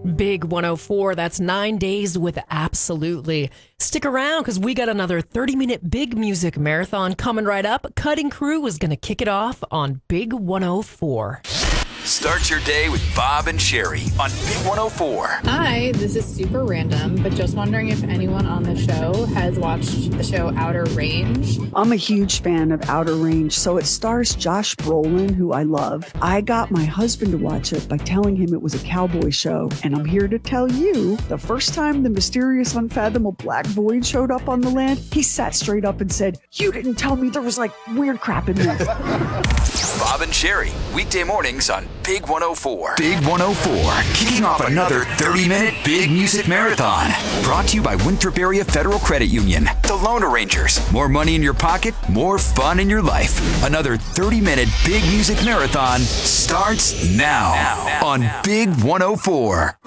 Big 104, that's 9 days with Absolutely. Stick around because we got another 30-minute big music marathon coming right up. Cutting Crew is going to kick it off on Big 104. Start your day with Bob and Sherry on Big 104. Hi, this is super random, but just wondering if anyone on the show has watched the show Outer Range. I'm a huge fan of Outer Range, so it stars Josh Brolin, who I love. I got my husband to watch it by telling him it was a cowboy show, and I'm here to tell you, the first time the mysterious, unfathomable black void showed up on the land, he sat straight up and said, "You didn't tell me there was like weird crap in there." Bob and Sherry, weekday mornings on Big 104. Big 104, kicking off another 30-minute big music marathon. Brought to you by Winthrop Area Federal Credit Union. The Loan Arrangers. More money in your pocket, more fun in your life. Another 30-minute big music marathon starts now on Big 104.